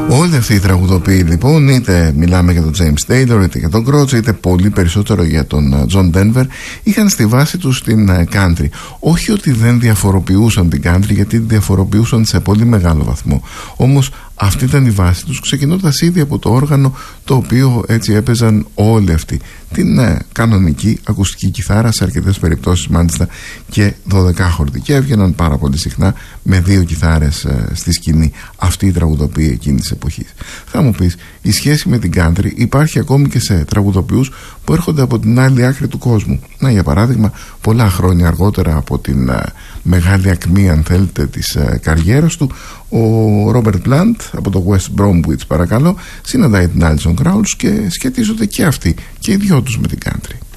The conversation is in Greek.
Όλοι αυτοί οι τραγουδοποιοί λοιπόν, είτε μιλάμε για τον James Taylor, είτε για τον Croce, είτε πολύ περισσότερο για τον John Denver, είχαν στη βάση τους την country. Όχι ότι δεν διαφοροποιούσαν την country, γιατί την διαφοροποιούσαν σε πολύ μεγάλο βαθμό. Όμως αυτή ήταν η βάση τους, ξεκινώντας ήδη από το όργανο το οποίο έτσι έπαιζαν όλοι αυτοί. Την κανονική ακουστική κιθάρα, σε αρκετές περιπτώσεις μάλιστα και 12χορδη, και έβγαιναν πάρα πολύ συχνά με 2 κιθάρες στη σκηνή αυτοί οι τραγουδοποιοί εκείνης της εποχής. Θα μου πεις, η σχέση με την country υπάρχει ακόμη και σε τραγουδοποιούς που έρχονται από την άλλη άκρη του κόσμου. Να, για παράδειγμα, πολλά χρόνια αργότερα από την μεγάλη ακμή, αν θέλετε, της καριέρας του, ο Ρόμπερτ Πλάντ από το West Bromwich, παρακαλώ, συναντάει την Alison Krauss και σχετίζονται και αυτοί και οι δυο τους με την country.